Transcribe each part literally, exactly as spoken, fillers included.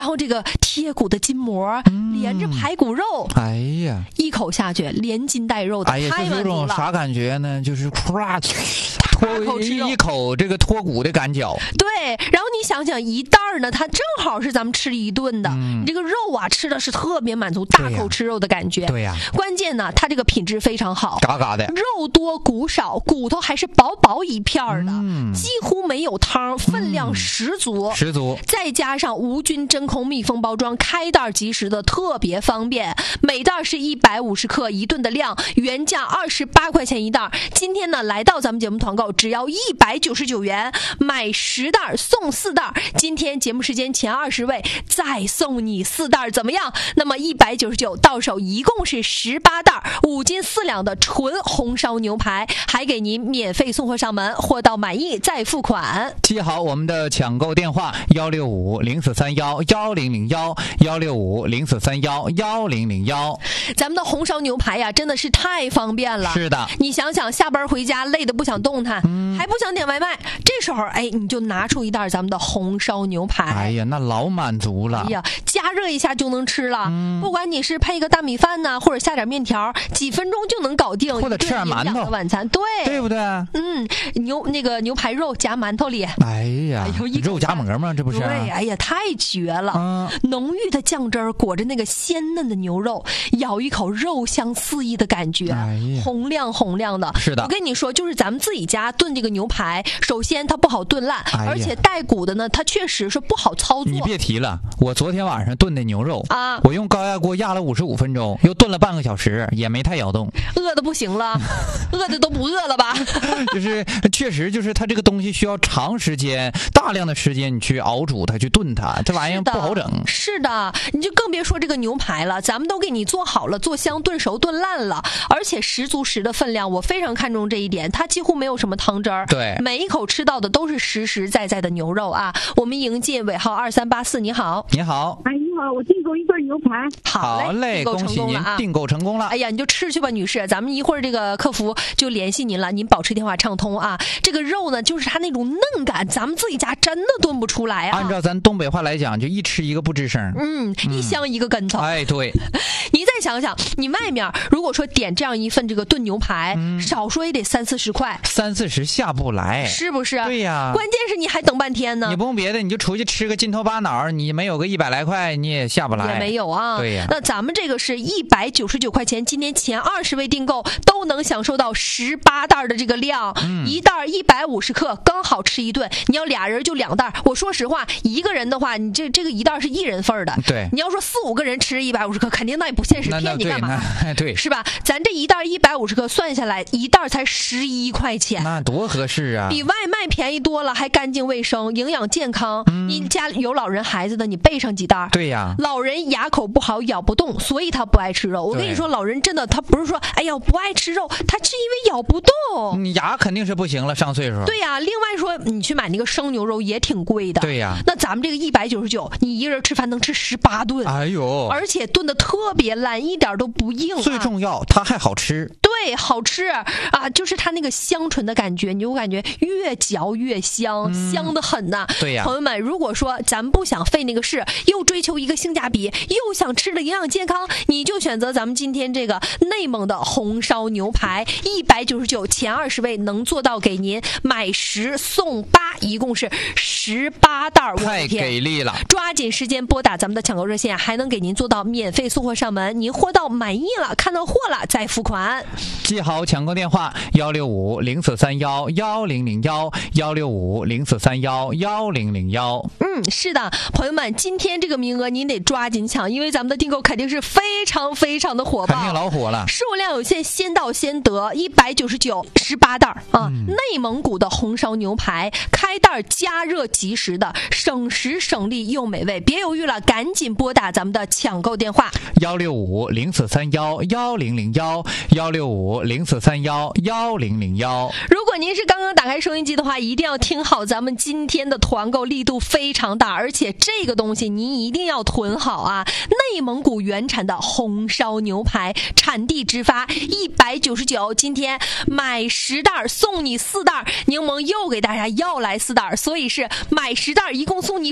然后这个贴骨的筋膜、嗯、连着排骨肉， 哎呀， 一口下去连筋带肉的， 哎呀， 太满足了。 就是有种啥感觉呢？就是咵脱一一口这个脱骨的感觉。 对，然后你想想一袋呢，它正好是咱们吃一顿的，嗯、你这个肉啊吃的是特别满足，大口吃肉的感觉。 对呀、啊， 关键呢，它这个品质非常好， 嘎嘎的， 肉多骨少，骨头还是薄薄一片的，嗯、几乎没有汤，分量十足， 嗯、十足。 再加上无菌真空密封包装，开袋即食的特别方便。每袋是一百五十克，一顿的量，原价二十八块钱一袋。今天呢，来到咱们节目团购，只要一百九十九元，买十袋送四袋。今天节目时间前二十位再送你四袋，怎么样？那么一百九十九到手一共是十八袋，五斤四两的纯红烧牛排，还给您免费送货上门，货到满意再付款。 记好我们的抢购电话：幺六五零四三幺幺零零幺，幺六五零四三幺幺零零幺。 咱们的红烧牛排呀，真的是太方便了。 是的， 你想想，下班回家累得不想动弹，嗯、还不想点外卖，这时候哎，你就拿出一袋咱们的红烧牛排。 哎呀，那老满足了。 哎呀，加热一下就能吃了。嗯、不管你是配个大米饭呢，或者下点面条，几分钟就能搞定。 或者吃点馒头的晚餐，对， 对不对？ 嗯，牛那个牛排肉夹馒头里。 哎呀，哎肉夹馍吗？这不是？ 对，哎呀，太绝了！嗯、浓郁的酱汁儿裹着那个鲜嫩的牛肉，咬一口肉香四溢的感觉，哎、红亮红亮的。 是的， 我跟你说，就是咱们自己家炖这个牛排，首先它不好炖烂，哎、而且带骨的呢，它确实是不好操作。 你别提了，我昨天晚上炖的牛肉啊，我用高压锅压了五十五分钟，又炖了半个小时，也没太咬动。 饿的不行了，饿的都不饿了吧？ 就是确实就是它这个东西需要长时间、大量的时间你去熬煮它、去炖它，这玩意儿不好整。 是的，你就更别说这个牛排了，咱们都给你做好了，做香、炖熟、炖烂了，而且十足十的分量，我非常看重这一点，它几乎没有什么汤汁儿。 对， 每一口吃到的都是实实在在的牛肉啊！我们迎接尾号二三八四，你好， 你好， 哎，你好，我订购一份牛排。 好嘞， 恭喜您订购成功了。 哎呀，你就吃去吧，女士，咱们一会儿这个客服就联系您了，您保持电话畅通啊。这个肉呢，就是它那种嫩感，咱们自己家真的炖不出来啊。 按照咱东北话来讲，就一吃一个不吱声， 嗯，嗯一香一个跟头。 哎，对。 你再想想，你外面如果说点这样一份这个炖牛排，嗯、少说也得三四十块， 三四十下不来， 是不是？ 对呀。 关键是你还等半天呢。 你不用别的，你就出去吃个筋头巴脑，你没有个一百来块，你也下不来。 也没有啊。 对呀。 那咱们这个是一百九十九块钱，今年前二十位订购都能享受到十八袋的这个量，嗯、一袋一百五十克，刚好吃一顿。你要俩人就两袋。我说实话，一个人的话，你这这个一袋是一人份的。 对。 你要说四五个人吃一百五十克，肯定那也不现实，骗你干嘛？ 对， 是吧？咱这一袋一百五十克算下来，一袋才十一块钱， 那多合适啊！ 比外卖便宜多了，还干净卫生，营养健康。嗯、你家里有老人孩子的，你备上几袋。 对呀。 老人牙口不好，咬不动，所以他不爱吃肉。我跟你说，老人真的他不是说哎呀不爱吃肉，他是因为咬不动。 你牙肯定是不行了，上岁数。 对呀。另外说，你去买那个生牛肉也挺贵的。 对呀。 那咱们这个一百九十九，你一个人吃饭能吃十八顿。 哎呦！ 而且炖的特别烂，一点都不硬、啊。 最重要，它还好吃。 对，好吃啊！就是它那个香醇的感觉，你就感觉越嚼越香，嗯、香得很呐。 对呀， 朋友们，如果说咱们不想费那个事，又追求一个性价比，又想吃的营养健康，你就选择咱们今天这个内蒙的红烧牛排，一百九十九，前二十位能做到给您买十送八，一共是十八袋。 太给力了！ 抓紧时间拨打咱们的抢购热线，还能给您做到免费送货上门。您货到满意了，看到货了再付款。 记好抢购电话：幺六五零四三幺幺零零幺，幺六五零四三幺幺零零幺。 嗯，是的，朋友们，今天这个名额您得抓紧抢，因为咱们的订购肯定是非常非常的火爆， 肯定老火了， 数量有限，先到先得。一百九十九，十八袋啊！嗯、内蒙古的红烧牛排，开袋加热即食的，省时省力又美味。别犹豫了，赶紧拨打咱们的抢购电话： 幺六五零四三幺幺零零幺，幺六五零四三幺幺零零幺。 如果您是刚刚打开收音机的话，一定要听好，咱们今天的团购力度非常大，而且这个东西您一定要囤好啊！内蒙古原产的红烧牛排，产地直发，一百九十九，今天买十袋送你四袋，柠檬又给大家要来四袋，所以是买十袋一共送你八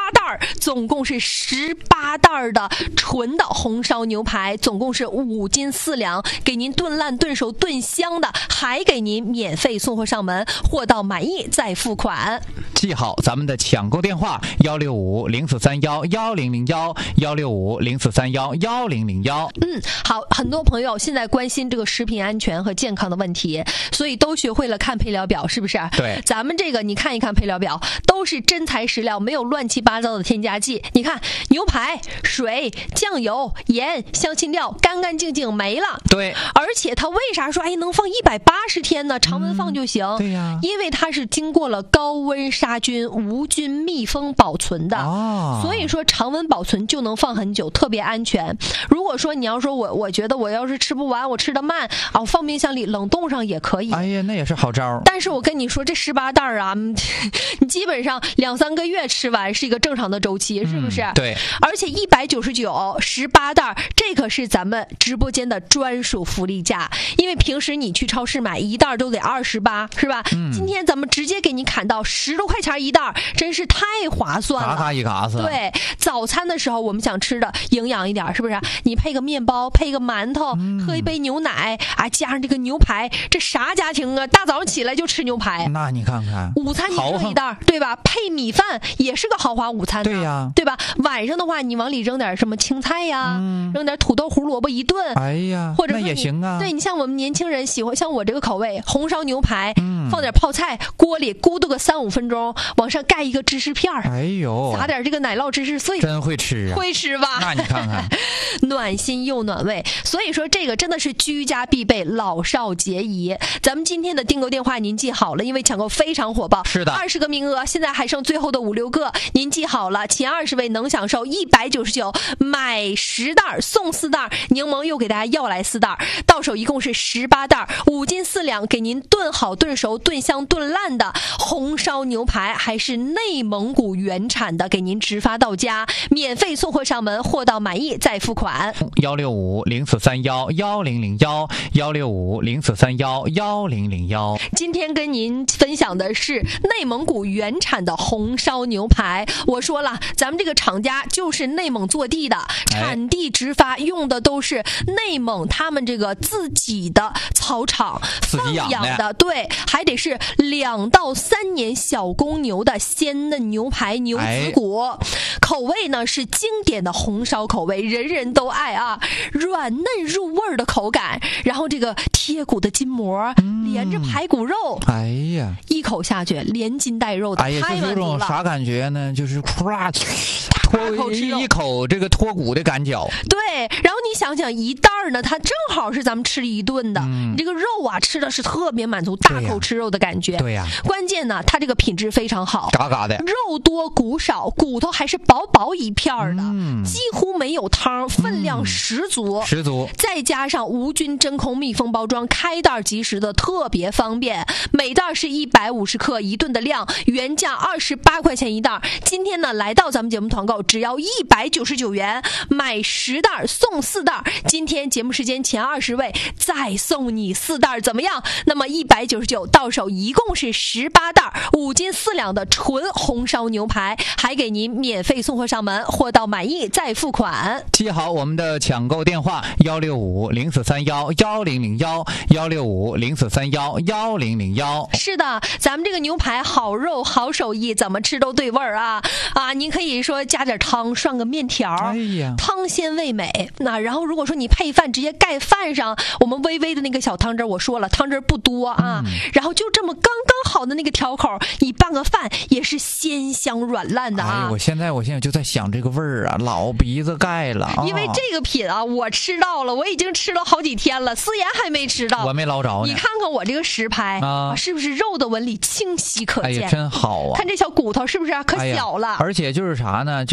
袋，总共是十八袋的纯的红烧牛排，总共是五斤四两，给您炖烂、炖熟、炖香的，还给您免费送货上门，货到满意再付款。 记好咱们的抢购电话：幺六五零四三幺幺零零幺幺六五零四三幺幺零零幺。 嗯，好，很多朋友现在关心这个食品安全和健康的问题，所以都学会了看配料表，是不是？ 对， 咱们这个你看一看配料表，都是真材实料，没有乱七八糟的添加剂。你看牛排、水、酱油、盐、香辛料，干干净净没了。 对， 而且它为啥说哎能放一百八十天呢？常温放就行。 嗯、对呀， 因为它是经过了高温杀菌、无菌密封保存的， 哦、 所以说常温保存就能放很久，特别安全。如果说你要说我我觉得我要是吃不完，我吃得慢啊，我放冰箱里冷冻上也可以。 哎呀，那也是好招。 但是我跟你说，这十八袋啊，你基本上两三个月吃完是一个正常的周期，是不是？ 嗯、对。 而且一百九十九十八袋，这可是咱们直播间的专属福利价。因为平时你去超市买一袋都得二十八，是吧？嗯、今天咱们直接给你砍到十多块钱一袋，真是太划算了。 嘎嘎一嘎子。 对，早餐的时候我们想吃的营养一点，是不是？你配个面包，配个馒头，嗯、喝一杯牛奶啊，加上这个牛排，这啥家庭啊？大早上起来就吃牛排。 那你看看， 午餐你扔一袋，对吧？配米饭也是个豪华午餐。 对呀， 对吧？晚上的话，你往里扔点什么青菜呀，嗯、扔点土豆、胡萝卜一炖。 哎呀， 或者那也行啊。 对，你像我们年轻人喜欢，像我这个口味，红烧牛排，嗯、放点泡菜，锅里咕嘟个三五分钟，往上盖一个芝士片儿。 哎呦， 撒点这个奶酪芝士碎。 真会吃啊！ 会吃吧？ 那你看看， 暖心又暖胃。所以说，这个真的是居家必备，老少皆宜。咱们今天的订购电话您记好了，因为抢购非常火爆。 是的， 二十个名额，现在还剩最后的五六个，您记好了，前二十位能享受一百九十九买十袋送四袋，柠檬又给大家要来四袋，到手一共是十八袋，五斤四两，给您炖好、炖熟、炖香、炖烂的红烧牛排，还是内蒙古原产的，给您直发到家，免费送货上门，货到满意再付款。 幺六五零四三幺幺零零幺幺六五零四三幺幺零零幺。 今天跟您分享的是内蒙古原产的红烧牛排。我说了，咱们这个厂家就是内蒙坐地的，产地直发，用的都是内蒙他们这个自己的草场放养的，对，还得是两到三年小公牛的鲜嫩牛排、牛子骨，哎、口味呢是经典的红烧口味，人人都爱啊，软嫩入味的口感，然后这个贴骨的筋膜、嗯、连着排骨肉， 哎呀， 一口下去连筋带肉的， 哎呀，就是有种啥感觉呢？就是咵脱一口这个脱骨的感觉。 对，然后你想想一袋呢，它正好是咱们吃一顿的，嗯、你这个肉啊吃的是特别满足，大口吃肉的感觉。 对呀， 关键呢，它这个品质非常好， 嘎嘎的， 肉多骨少，骨头还是薄薄一片的，嗯、几乎没有汤，分量十足， 嗯、十足。 再加上无菌真空密封包装，开袋即食的特别方便。每袋是一百五十克一顿的量，原价二十八块钱一袋。今天呢，来到咱们节目团购，只要一百九十九元，买十袋送四袋。今天节目时间前二十位再送你四袋，怎么样？那么一百九十九到手一共是十八袋，五斤四两的纯红烧牛排，还给您免费送货上门，货到满意再付款。 记好我们的抢购电话：幺六五零四三幺幺零零幺幺六五零四三幺幺零零幺。 是的，咱们这个牛排好肉好手艺，怎么吃都对味儿啊啊！您可以说加点汤，涮个面条， 哎呀， 汤鲜味美。那然后如果说你配饭，直接盖饭上，我们微微的那个小汤汁，我说了汤汁不多啊，嗯、然后就这么刚刚好的那个调口，你拌个饭也是鲜香软烂的啊！ 哎，我现在我现在就在想这个味儿啊，老鼻子盖了。 因为这个品啊，我吃到了，我已经吃了好几天了，思妍还没吃到， 我没捞着呢。 你看看我这个实拍啊，是不是肉的纹理清晰可见？ 哎呀，真好啊！ 看这小骨头是不是可小了？ 哎、而且就是啥呢？就是。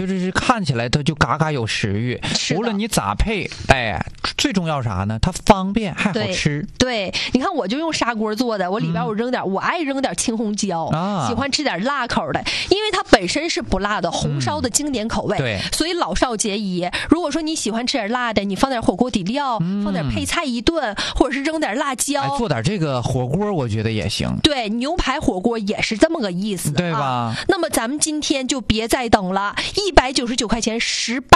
就是看起来它就嘎嘎有食欲。无论你咋配，哎，最重要啥呢？它方便还好吃。 对，对你看我就用砂锅做的，我里边我扔点，嗯、我爱扔点青红椒、啊，喜欢吃点辣口的，因为它本身是不辣的，红烧的经典口味。嗯、对，所以老少皆宜。如果说你喜欢吃点辣的，你放点火锅底料，嗯、放点配菜一顿，或者是扔点辣椒， 哎、做点这个火锅，我觉得也行。 对，牛排火锅也是这么个意思， 对吧？ 啊、那么咱们今天就别再等了，一百九十九块钱十八。